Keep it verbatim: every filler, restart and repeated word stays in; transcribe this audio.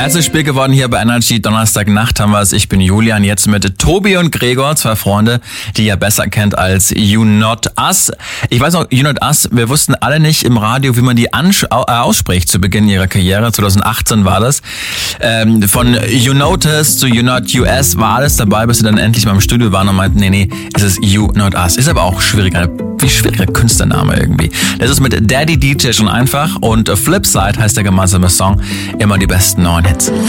Es ist spät geworden hier bei Energy. Donnerstagnacht haben wir es. Ich bin Julian, jetzt mit Tobi und Gregor, zwei Freunde, die ihr besser kennt als You Not Us. Ich weiß noch, You Not Us, wir wussten alle nicht im Radio, wie man die ansch- äh, ausspricht zu Beginn ihrer Karriere. zwanzig achtzehn war das. Ähm, von You Notice zu You Not U S war alles dabei, bis sie dann endlich mal im Studio waren und meinten, nee, nee, es ist You Not Us. Ist aber auch schwieriger, wie schwieriger Künstlername irgendwie. Das ist mit Daddy D J schon einfach und Flipside heißt der gemeinsame Song. Immer die besten neuen Hits.